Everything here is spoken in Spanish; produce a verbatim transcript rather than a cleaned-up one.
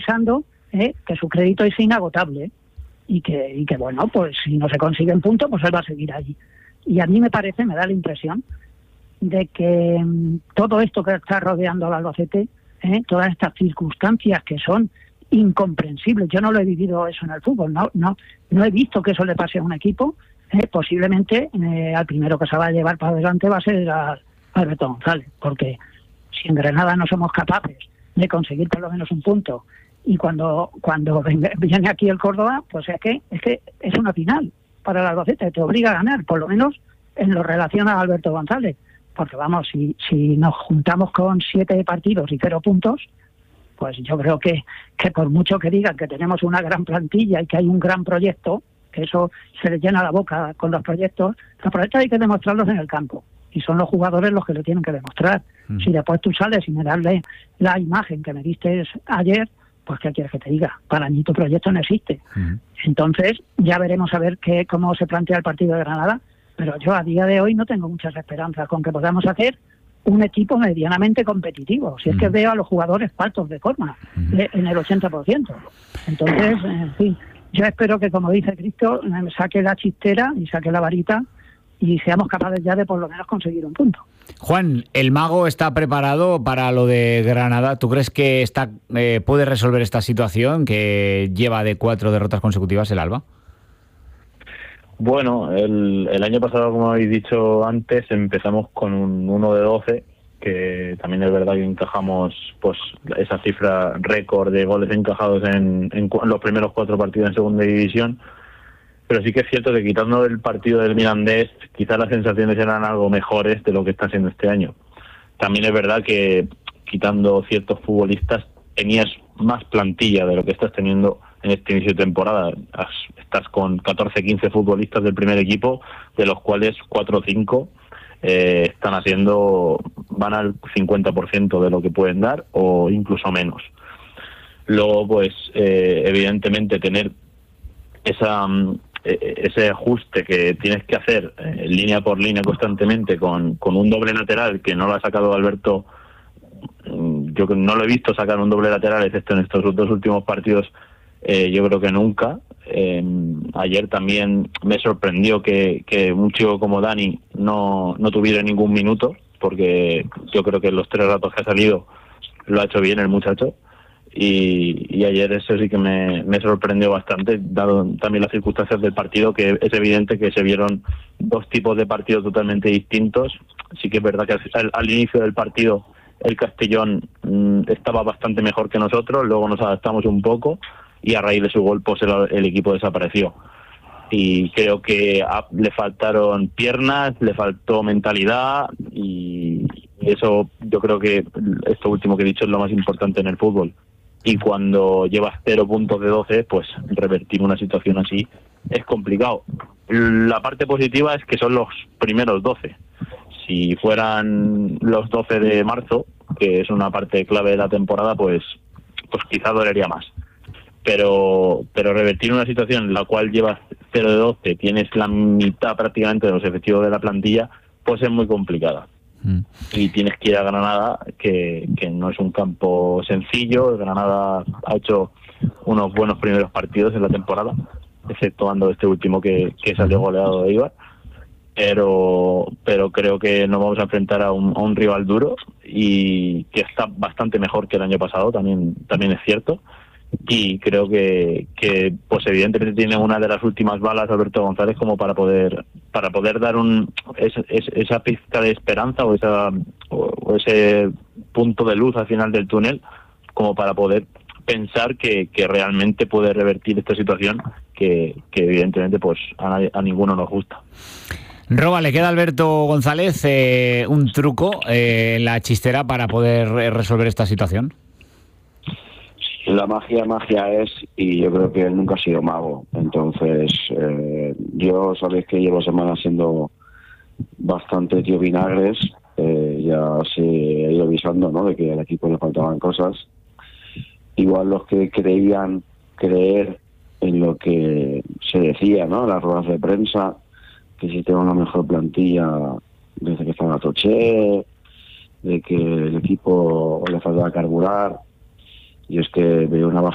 pensando eh, que su crédito es inagotable y que, y que, bueno, pues si no se consiguen puntos, pues él va a seguir allí. Y a mí me parece, me da la impresión de que mmm, todo esto que está rodeando al Albacete, eh, todas estas circunstancias que son incomprensibles, yo no lo he vivido eso en el fútbol, no no no he visto que eso le pase a un equipo, eh, posiblemente eh, al primero que se va a llevar para adelante va a ser a Alberto González, porque si en Granada no somos capaces de conseguir por lo menos un punto, y cuando cuando viene aquí el Córdoba, pues es que es que es una final para el Albacete, te obliga a ganar, por lo menos en lo relaciona a Alberto González, porque vamos, si si nos juntamos con siete partidos y cero puntos, pues yo creo que, que por mucho que digan que tenemos una gran plantilla y que hay un gran proyecto, que eso se les llena la boca con los proyectos, los proyectos hay que demostrarlos en el campo, y son los jugadores los que lo tienen que demostrar. Mm. Si después tú sales y me das la imagen que me diste ayer, pues ¿qué quieres que te diga? Para mí tu proyecto no existe. Mm. Entonces ya veremos a ver qué, cómo se plantea el partido de Granada, pero yo a día de hoy no tengo muchas esperanzas con que podamos hacer un equipo medianamente competitivo. Si es que veo a los jugadores faltos de forma, de, en el ochenta por ciento. Entonces, en fin, yo espero que, como dice Cristo, saque la chistera y saque la varita y seamos capaces ya de por lo menos conseguir un punto. Juan, ¿el Mago está preparado para lo de Granada? ¿Tú crees que está eh, puede resolver esta situación que lleva de cuatro derrotas consecutivas el Alba? Bueno, el, el año pasado, como habéis dicho antes, empezamos con un uno de doce, que también es verdad que encajamos pues esa cifra récord de goles encajados en, en, en los primeros cuatro partidos en segunda división, pero sí que es cierto que quitando el partido del Mirandés, quizás las sensaciones eran algo mejores de lo que está siendo este año. También es verdad que quitando ciertos futbolistas tenías más plantilla de lo que estás teniendo en este inicio de temporada. Estás con catorce quince futbolistas del primer equipo, de los cuales cuatro o cinco eh, están haciendo, van al cincuenta por ciento de lo que pueden dar o incluso menos. Luego, pues, eh, evidentemente tener esa ese ajuste que tienes que hacer eh, línea por línea constantemente con, con un doble lateral que no lo ha sacado Alberto. Yo no lo he visto sacar un doble lateral, excepto en estos dos últimos partidos, eh, yo creo que nunca. Eh, ayer también me sorprendió que, que un chico como Dani no, no tuviera ningún minuto, porque yo creo que en los tres ratos que ha salido lo ha hecho bien el muchacho. Y, y ayer eso sí que me, me sorprendió bastante, dado también las circunstancias del partido, que es evidente que se vieron dos tipos de partidos totalmente distintos. Sí que es verdad que al, al inicio del partido el Castellón mmm, estaba bastante mejor que nosotros, luego nos adaptamos un poco y a raíz de su gol pues el, el equipo desapareció. Y creo que a, le faltaron piernas, le faltó mentalidad y, y eso yo creo que esto último que he dicho es lo más importante en el fútbol. Y cuando llevas cero puntos de doce, pues revertir una situación así es complicado. La parte positiva es que son los primeros doce. Si fueran los doce de marzo, que es una parte clave de la temporada, pues pues quizá dolería más. Pero pero revertir una situación en la cual llevas cero de doce, tienes la mitad prácticamente de los efectivos de la plantilla, pues es muy complicada. Mm. Y tienes que ir a Granada, que, que no es un campo sencillo. Granada ha hecho unos buenos primeros partidos en la temporada, exceptuando este último que, que salió goleado de Eibar. Pero pero creo que nos vamos a enfrentar a un, a un rival duro y que está bastante mejor que el año pasado, también también es cierto. Y creo que, que pues evidentemente tiene una de las últimas balas Alberto González como para poder para poder dar un es, es, esa pizca de esperanza o esa o, o ese punto de luz al final del túnel, como para poder pensar que, que realmente puede revertir esta situación que, que evidentemente pues a, nadie, a ninguno nos gusta. Roba, ¿le queda a Alberto González eh, un truco eh, en la chistera para poder resolver esta situación? La magia, magia es, y yo creo que él nunca ha sido mago. Entonces, eh, yo sabéis que llevo semanas siendo bastante tío vinagres, eh, ya se ha ido avisando, ¿no?, de que al equipo le faltaban cosas. Igual los que creían creer en lo que se decía, ¿no?, en las ruedas de prensa, que si tengo la mejor plantilla desde que estaba Toché, de que el equipo le faltaba carburar. Y es que veo una